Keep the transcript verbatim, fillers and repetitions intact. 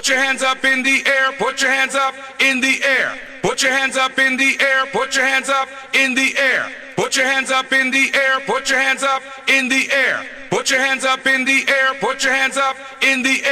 Put your hands up in the air, put your hands up in the air. Put your hands up in the air, put your hands up in the air. Put your hands up in the air, put your hands up in the air. Put your hands up in the air, put your hands up in the air.